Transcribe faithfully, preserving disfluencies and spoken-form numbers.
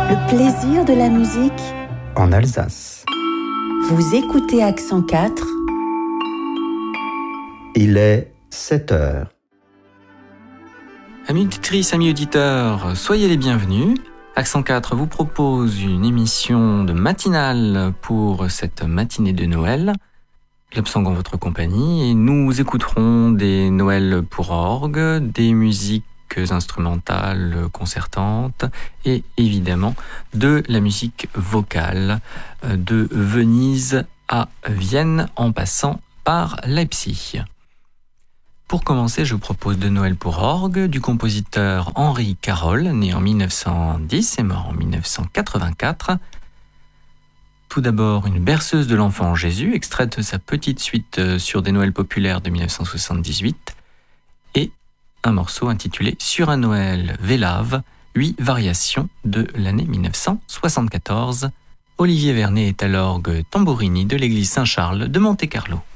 Le plaisir de la musique en Alsace. Vous écoutez Accent quatre. Il est sept heures. Amis auditrices, amis auditeurs, soyez les bienvenus. Accent quatre vous propose une émission de matinale pour cette matinée de Noël. L'absent en votre compagnie, et nous écouterons des Noëls pour orgue, des musiques instrumentales concertantes et évidemment de la musique vocale de Venise à Vienne en passant par Leipzig. Pour commencer, je vous propose de Noël pour orgue du compositeur Henri Carroll, né en mille neuf cent dix et mort en mille neuf cent quatre-vingt-quatre. Tout d'abord, une berceuse de l'enfant Jésus, extraite de sa petite suite sur des Noëls populaires de mille neuf cent soixante-dix-huit, et un morceau intitulé Sur un Noël Vélave, huit variations de l'année mille neuf cent soixante-quatorze. Olivier Vernet est à l'orgue Tambourini de l'église Saint-Charles de Monte-Carlo.